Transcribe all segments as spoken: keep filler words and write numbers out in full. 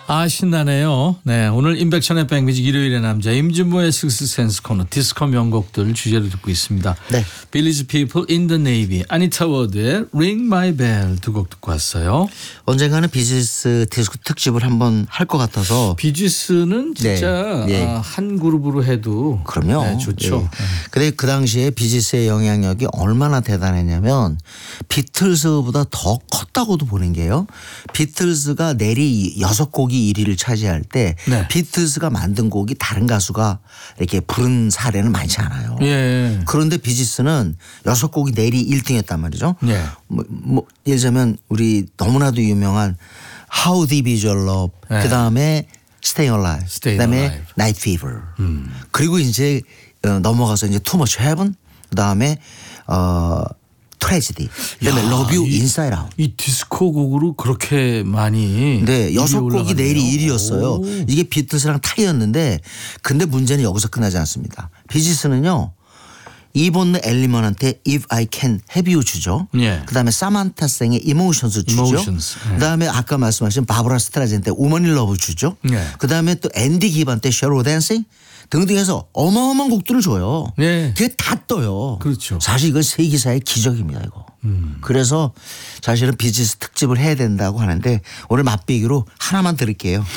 아 신나네요. 네, 오늘 임백천의 백뮤직 일요일의 남자 임진모의 식스센스 코너 디스코 명곡들 주제로 듣고 있습니다. 네. Village People in the Navy, 아니타 워드의 Ring My Bell 두 곡 듣고 왔어요. 언젠가는 비지스 디스코 특집을 한번 할 것 같아서. 비지스는 진짜 네. 네. 아, 한 그룹으로 해도 그럼요. 네, 좋죠. 네. 근데 그 당시에 비지스의 영향력이 얼마나 대단했냐면 비틀즈보다 더 컸다고도 보는 게요. 비틀즈가 내리 여섯 곡이 일 위를 차지할 때 네. 비틀즈가 만든 곡이 다른 가수가 이렇게 부른 사례는 많지 않아요. 예. 그런데 비지스는 여섯 곡이 내리 일 등 했단 말이죠. 예. 뭐, 뭐 예를 들자면 우리 너무나도 유명한 How Deep Is Your Love, 네. 그다음에 Staying Alive, Staying 그다음에 Alive. Night Fever. 음. 그리고 이제 어, 넘어가서 이제 Too Much Heaven, 그다음에 어 트래지디, 그다음에 야, Love You 이- Inside Out. 이 디스코 곡으로 그렇게 많이 네, 여섯 일위 곡이 내일이 올라갔네요. 일 위였어요. 오. 이게 비틀스랑 타이였는데 근데 문제는 여기서 끝나지 않습니다. 비지스는요. 이본 엘리먼한테 If I Can Have You 주죠. 예. 그다음에 사만타 생의 Emotions 주죠. Emotions. 예. 그다음에 아까 말씀하신 바브라 스트라젠테 Woman in Love 주죠. 예. 그다음에 또 앤디 기반테 Shallow Dancing 등등해서 어마어마한 곡들을 줘요. 예. 그게 다 떠요. 그렇죠. 사실 이건 세기사의 기적입니다. 이거. 음. 그래서 사실은 비지스 특집을 해야 된다고 하는데 오늘 맛배기로 하나만 들을게요.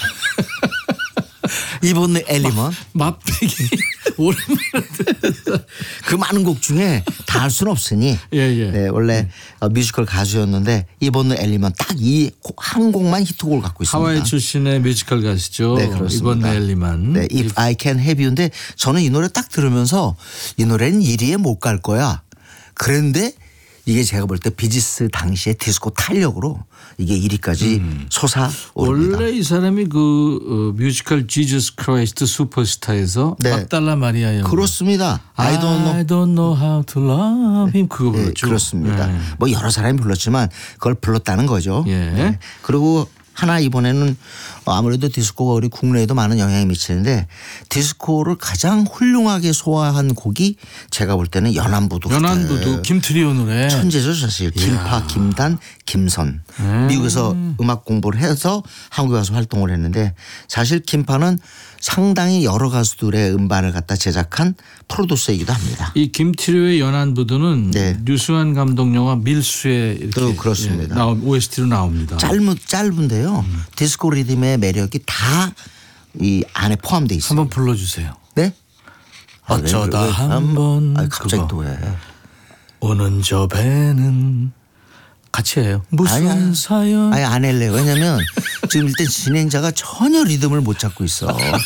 이번 엘리먼. 맛배기 오랜만에 듣는다. 그 많은 곡 중에 다 할 수는 없으니 예, 예. 네, 원래 어, 뮤지컬 가수였는데 이번 엘리먼 딱 이 한 곡만 히트곡을 갖고 있습니다. 하와이 출신의 뮤지컬 가수죠. 네, 그렇습니다. 이번 넬리만. 네, If I Can Have You인데 저는 이 노래 딱 들으면서 이 노래는 일 위에 못 갈 거야. 그런데 이게 제가 볼 때 비지스 당시의 디스코 탄력으로 이게 일 위까지 음. 솟아오릅니다. 원래 이 사람이 그 어, 뮤지컬 지저스 크라이스트 슈퍼스타에서 네. 막달라 마리아 형. 그렇습니다. I don't know. I don't know how to love him 그거 네, 불렀죠. 그렇습니다. 네. 뭐 여러 사람이 불렀지만 그걸 불렀다는 거죠. 예. 네. 그리고 하나 이번에는 아무래도 디스코가 우리 국내에도 많은 영향이 미치는데 디스코를 가장 훌륭하게 소화한 곡이 제가 볼 때는 연안부두 같아요. 연안부두 김트리오 노래. 천재죠 사실. 김파, 김단, 김선. 음. 미국에서 음악 공부를 해서 한국에 와서 활동을 했는데 사실 김파는 상당히 여러 가수들의 음반을 갖다 제작한 프로듀서이기도 합니다. 이 김트리오의 연안부두는 네. 류승환 감독 영화 밀수에 이렇게 또 그렇습니다. 예, 나오, 오에스티로 나옵니다. 짧은 짧은데요. 디스코 리듬의 매력이 다 이 안에 포함되어 있어요. 한번 불러주세요. 네? 어쩌다 아, 왜, 왜, 한번 아, 갑자기 그거. 또 왜? 오는 저 배는 같이 해요. 무슨 아니야. 사연? 아니 안 할래요. 왜냐면 지금 일단 진행자가 전혀 리듬을 못 잡고 있어.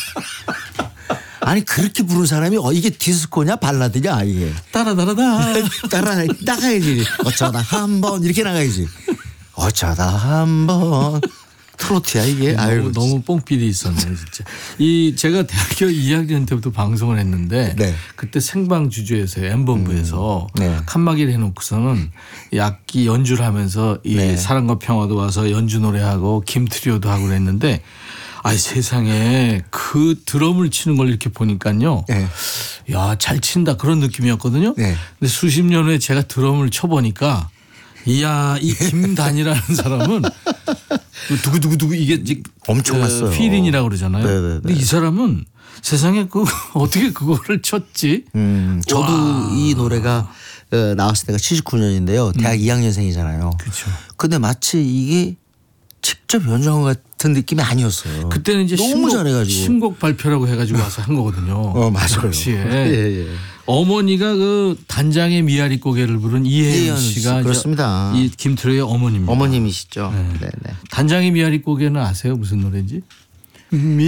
아니 그렇게 부른 사람이 어 이게 디스코냐 발라드냐 이게. 따라따라다. 따라 나가야지. 어쩌다 한번 이렇게 나가야지. 어쩌다 한번 트로트야 이게. 아유 너무, 너무 뽕필이 있었네 진짜. 이 제가 대학교 이 학년 때부터 방송을 했는데 네. 그때 생방 주제에서요 엠본부에서 음, 네. 칸막이를 해놓고서는 이 악기 연주를 하면서 이 네. 사랑과 평화도 와서 연주 노래하고 김트리오도 하고 그랬는데 아이 세상에 그 드럼을 치는 걸 이렇게 보니까요. 네. 야, 잘 친다 그런 느낌이었거든요. 네. 근데 수십 년 후에 제가 드럼을 쳐보니까 이야 이 김단이라는 사람은 두구두구두구 이게 이제 엄청났어요. 필인이라고 그러잖아요. 네네네. 근데 이 사람은 세상에 그 어떻게 그거를 쳤지? 음, 저도 와. 이 노래가 어, 나왔을 때가 칠십구 년인데요. 대학 이 학년생이잖아요. 그렇죠. 근데 마치 이게 직접 연주한 것 같은 느낌이 아니었어요. 그때는 이제 너무 신곡, 잘해가지고. 신곡 발표라고 해가지고 와서 한 거거든요. 어 맞아요. 그 당시에. 예, 예. 어머니가 그 단장의 미아리 고개를 부른 이혜연 이혜연 씨, 씨가 그렇습니다. 이 김트로의 어머니입니다. 어머님이시죠. 네. 네, 네. 단장의 미아리 고개는 아세요? 무슨 노래인지?